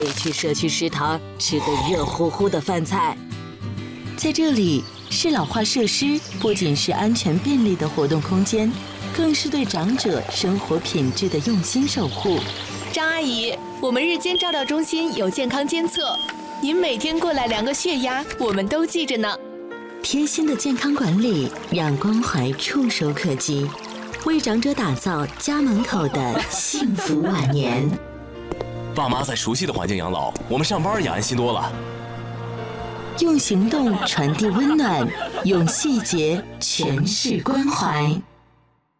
去社区食堂吃个热乎乎的饭菜。 在这里，适老化设施不仅是安全便利的活动空间，更是对长者生活品质的用心守护。 张阿姨，我们日间照料中心有健康监测，您每天过来量个血压，我们都记着呢。 贴心的健康管理，让关怀触手可及，为长者打造家门口的幸福晚年。 爸妈在熟悉的环境养老，我们上班也安心多了。 用行动传递温暖，用细节诠释关怀。